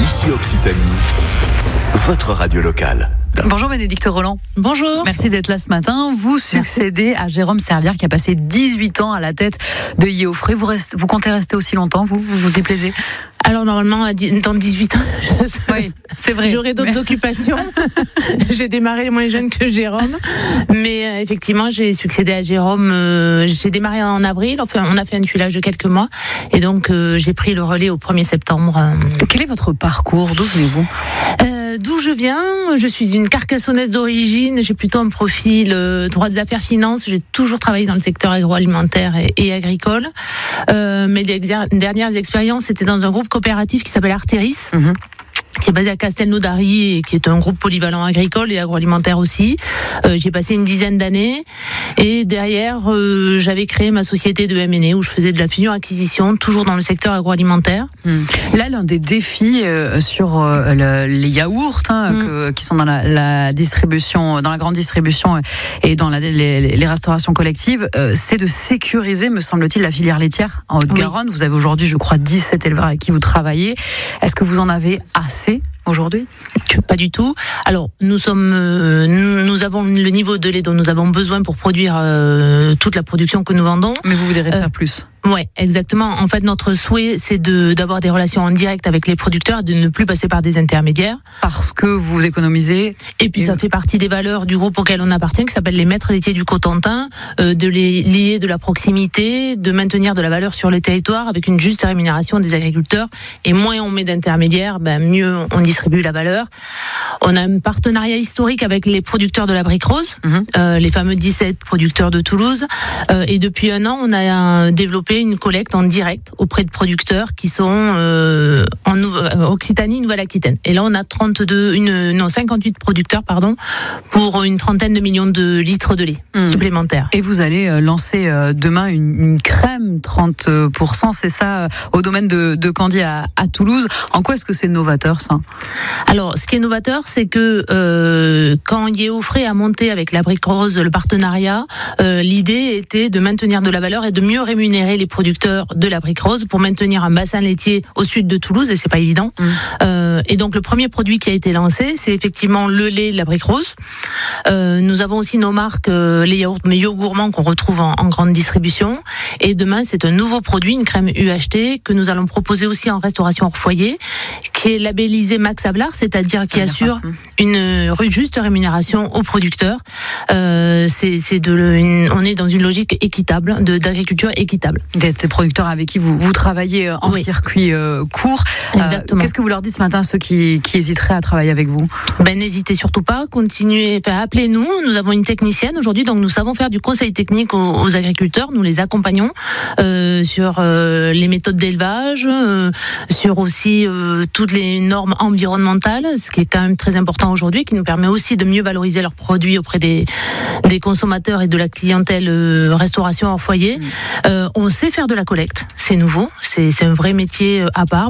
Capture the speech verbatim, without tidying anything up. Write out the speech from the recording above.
Ici Occitanie, votre radio locale. Bonjour Bénédicte Roland. Bonjour. Merci d'être là ce matin. Vous succédez à Jérôme Servière qui a passé dix-huit ans à la tête de Yeofré. Vous, restez, vous comptez rester aussi longtemps, vous Vous vous y plaisez? Alors normalement, dans dix-huit ans, je... oui, c'est vrai. J'aurai d'autres mais... occupations. J'ai démarré moins jeune que Jérôme. Mais euh, effectivement, j'ai succédé à Jérôme. Euh, j'ai démarré en avril. Enfin, on a fait un tuilage de quelques mois. Et donc, euh, j'ai pris le relais au premier septembre. Euh... Quel est votre parcours? D'où venez-vous? euh, D'où je viens, je suis une carcassonnaise d'origine. J'ai plutôt un profil euh, droit des affaires finances. J'ai toujours travaillé dans le secteur agroalimentaire et, et agricole. Euh, mes exer- dernières expériences, c'était dans un groupe coopératif qui s'appelle Arteris. Mmh. Qui est basé à Castelnaudary et qui est un groupe polyvalent agricole et agroalimentaire aussi. Euh, j'ai passé une dizaine d'années et derrière, euh, j'avais créé ma société de M and A où je faisais de la fusion-acquisition, toujours dans le secteur agroalimentaire. Hum. Là, l'un des défis euh, sur euh, le, les yaourts hein, hum. que, qui sont dans la, la distribution, dans la grande distribution et dans la, les, les restaurations collectives, euh, c'est de sécuriser, me semble-t-il, la filière laitière en Haute-Garonne. Oui. Vous avez aujourd'hui, je crois, dix-sept éleveurs avec qui vous travaillez. Est-ce que vous en avez assez aujourd'hui? Pas du tout. Alors, nous sommes, euh, nous, nous avons le niveau de lait dont nous avons besoin pour produire euh, toute la production que nous vendons. Mais vous voudrez faire euh, plus? Ouais, exactement. En fait, notre souhait, c'est de d'avoir des relations en direct avec les producteurs, de ne plus passer par des intermédiaires. Parce que vous économisez. Et puis, et ça fait partie des valeurs du groupe auquel on appartient, qui s'appelle les maîtres laitiers du Cotentin, euh, de les lier de la proximité, de maintenir de la valeur sur les territoires avec une juste rémunération des agriculteurs. Et moins on met d'intermédiaires, ben mieux on distribue la valeur. On a un partenariat historique avec les producteurs de la Brique Rose, mmh. euh, les fameux dix-sept producteurs de Toulouse. Euh, et depuis un an, on a développé une collecte en direct auprès de producteurs qui sont euh, en nou- Occitanie, Nouvelle-Aquitaine. Et là, on a trente-deux, une, non, cinquante-huit producteurs, pardon, pour une trentaine de millions de litres de lait mmh. supplémentaires. Et vous allez euh, lancer euh, demain une, une crème trente pour cent, c'est ça, euh, au domaine de, de Candy à, à Toulouse. En quoi est-ce que c'est novateur, ça? Alors, ce qui est novateur, c'est que euh, quand Yeofré a monté avec la Brique Rose le partenariat, euh, l'idée était de maintenir de la valeur et de mieux rémunérer les producteurs de la Brique Rose pour maintenir un bassin laitier au sud de Toulouse, et c'est pas évident. Mmh. Euh, et donc le premier produit qui a été lancé, c'est effectivement le lait de la Brique Rose. Euh, nous avons aussi nos marques, euh, les yaourts Meillot gourmands qu'on retrouve en, en grande distribution. Et demain, c'est un nouveau produit, une crème U H T que nous allons proposer aussi en restauration hors foyer, qui est labellisé Max Ablard, c'est-à-dire qui assure une juste rémunération aux producteurs. Euh, c'est, c'est de, une, on est dans une logique équitable, de, d'agriculture équitable. Des producteurs avec qui vous, vous travaillez en oui. circuit euh, court. Exactement. Euh, qu'est-ce que vous leur dites ce matin, ceux qui, qui hésiteraient à travailler avec vous? Ben, n'hésitez surtout pas, continuez, enfin, appelez-nous. Nous avons une technicienne aujourd'hui, donc nous savons faire du conseil technique aux, aux agriculteurs. Nous les accompagnons euh, sur euh, les méthodes d'élevage, euh, sur aussi euh, toutes les normes environnementales, ce qui est quand même très important aujourd'hui, qui nous permet aussi de mieux valoriser leurs produits auprès des, des consommateurs et de la clientèle euh, restauration hors foyer. Mmh. Euh, on sait faire de la collecte, c'est nouveau, c'est, c'est un vrai métier à part.